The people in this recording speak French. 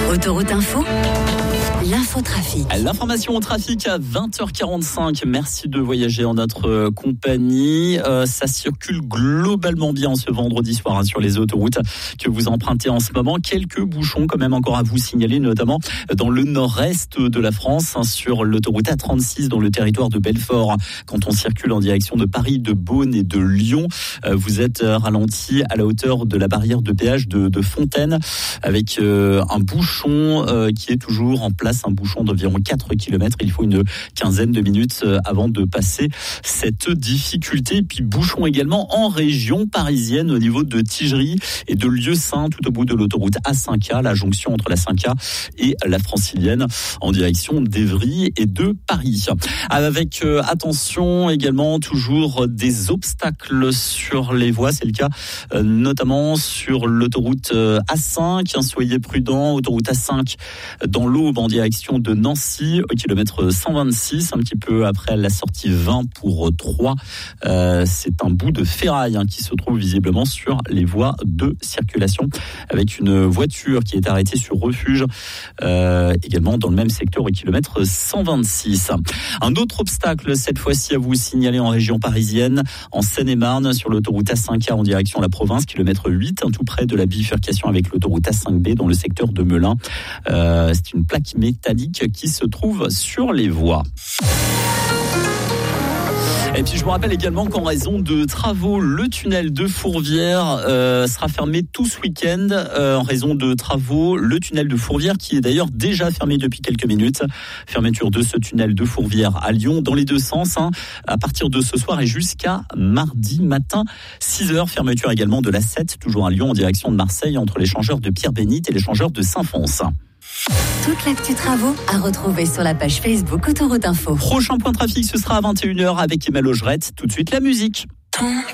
Autoroute Info, l'infotrafic. L'information au trafic à 20h45. Merci de voyager en notre compagnie. Ça circule globalement bien ce vendredi soir sur les autoroutes que vous empruntez en ce moment. Quelques bouchons quand même encore à vous signaler, notamment dans le nord-est de la France, sur l'autoroute A36 dans le territoire de Belfort. Quand on circule en direction de Paris, de Beaune et de Lyon, vous êtes ralenti à la hauteur de la barrière de péage de Fontaine, avec un bouchon qui est toujours en place, un bouchon d'environ 4 km. Il faut une quinzaine de minutes avant de passer cette difficulté. Et puis bouchon également en région parisienne au niveau de Tigerie et de Lieusaint, tout au bout de l'autoroute A5A, la jonction entre la 5A et la Francilienne en direction d'Évry et de Paris. Avec attention également toujours des obstacles sur les voies, c'est le cas notamment sur l'autoroute A5, soyez prudents, autoroute A5 dans l'Aube en direction de Nancy au kilomètre 126, un petit peu après la sortie 20 pour 3. C'est un bout de ferraille qui se trouve visiblement sur les voies de circulation, avec une voiture qui est arrêtée sur refuge également dans le même secteur au kilomètre 126. Un autre obstacle cette fois-ci à vous signaler en région parisienne, en Seine-et-Marne, sur l'autoroute A5A en direction de la province, kilomètre 8, tout près de la bifurcation avec l'autoroute A5B dans le secteur de Melun. C'est une plaque métallique qui se trouve sur les voies. Et puis je vous rappelle également qu'en raison de travaux, le tunnel de Fourvière sera fermé tout ce week-end. En raison de travaux, le tunnel de Fourvière qui est d'ailleurs déjà fermé depuis quelques minutes. Fermeture de ce tunnel de Fourvière à Lyon dans les deux sens, à partir de ce soir et jusqu'à mardi matin 6h. Fermeture également de l'A7, toujours à Lyon en direction de Marseille, entre l'échangeur de Pierre-Bénite et l'échangeur de Saint-Fons. Toute l'actu travaux à retrouver sur la page Facebook Autoroute Info. Prochain point trafic, ce sera à 21h avec Emma Logerette. Tout de suite la musique.